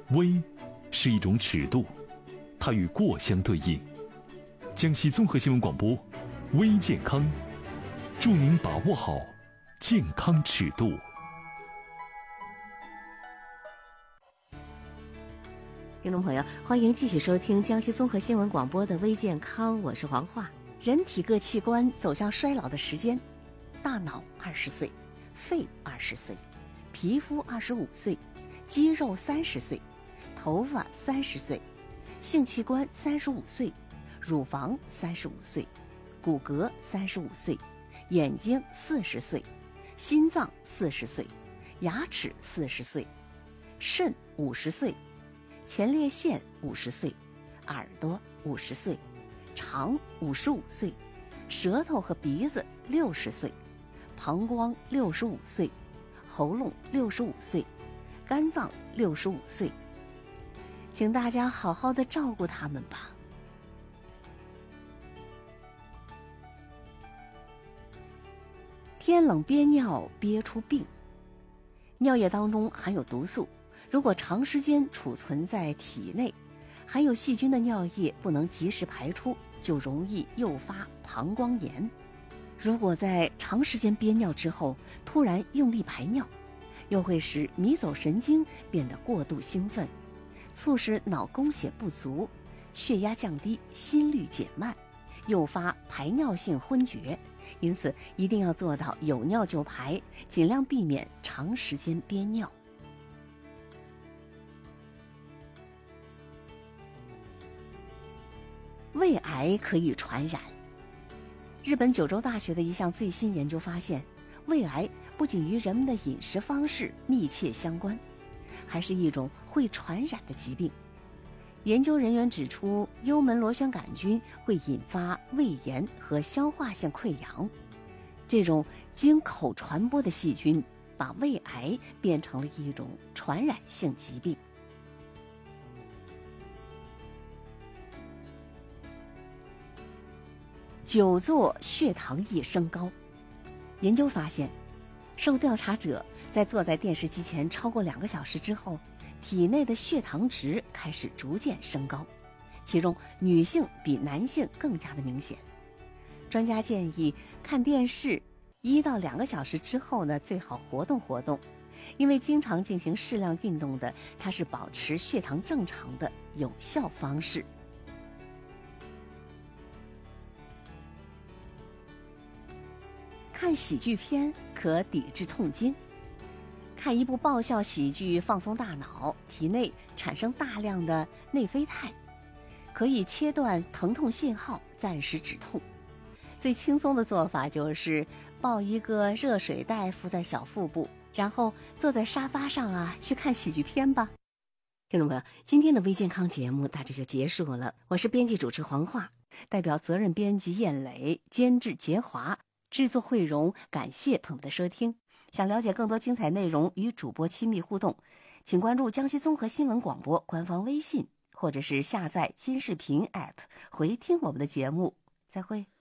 微是一种尺度，它与过相对应。江西综合新闻广播，微健康，祝您把握好健康尺度。 听众朋友，欢迎继续收听江西综合新闻广播的微健康，我是黄化。人体各器官走向衰老的时间，大脑20岁，肺20岁，皮肤25岁，肌肉30岁，头发30岁，性器官35岁，乳房35岁，骨骼35岁，眼睛40岁，心脏40岁，牙齿40岁，肾50岁，前列腺50岁，耳朵50岁，肠55岁，舌头和鼻子60岁，膀胱65岁，喉咙65岁，肝脏65岁。请大家好好的照顾他们吧。天冷憋尿憋出病。尿液当中含有毒素，如果长时间储存在体内，含有细菌的尿液不能及时排出，就容易诱发膀胱炎。如果在长时间憋尿之后突然用力排尿，又会使迷走神经变得过度兴奋，促使脑供血不足，血压降低，心率减慢，诱发排尿性昏厥。因此一定要做到有尿就排，尽量避免长时间憋尿。胃癌可以传染。日本九州大学的一项最新研究发现，胃癌不仅与人们的饮食方式密切相关，还是一种会传染的疾病。研究人员指出，幽门螺旋杆菌会引发胃炎和消化性溃疡，这种经口传播的细菌把胃癌变成了一种传染性疾病。久坐血糖易升高。研究发现，受调查者在坐在电视机前超过2个小时之后，体内的血糖值开始逐渐升高，其中女性比男性更加的明显。专家建议看电视1到2个小时之后呢，最好活动活动，因为经常进行适量运动的，它是保持血糖正常的有效方式。看喜剧片可抵制痛经。看一部爆笑喜剧放松大脑，体内产生大量的内啡肽，可以切断疼痛信号，暂时止痛。最轻松的做法就是抱一个热水袋敷在小腹部，然后坐在沙发上去看喜剧片吧。听众朋友，今天的微健康节目大致就结束了。我是编辑主持黄化，代表责任编辑燕磊，监制杰华，制作慧荣，感谢朋友们的收听。想了解更多精彩内容与主播亲密互动，请关注江西综合新闻广播官方微信，或者是下载金视频 App 回听我们的节目。再会。